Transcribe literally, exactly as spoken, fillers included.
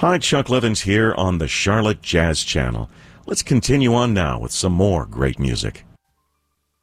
Hi, Chuck Levins here on the Charlotte Jazz Channel. Let's continue on now with some more great music.